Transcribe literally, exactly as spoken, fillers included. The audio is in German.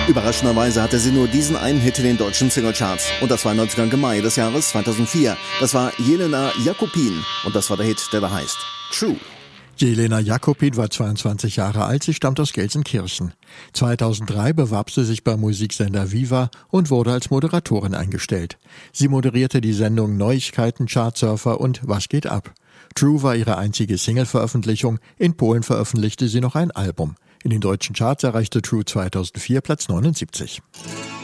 Überraschenderweise hatte sie nur diesen einen Hit in den deutschen Singlecharts. Und das war neunzehnten Mai des Jahres zweitausendvier. Das war Jelena Jakopin. Und das war der Hit, der da heißt True. Jelena Jakopin war zweiundzwanzig Jahre alt, sie stammt aus Gelsenkirchen. zweitausenddrei bewarb sie sich beim Musiksender Viva und wurde als Moderatorin eingestellt. Sie moderierte die Sendung Neuigkeiten, Chartsurfer und Was geht ab? True war ihre einzige Single-Veröffentlichung. In Polen veröffentlichte sie noch ein Album. In den deutschen Charts erreichte True zweitausendvier Platz neunundsiebzig.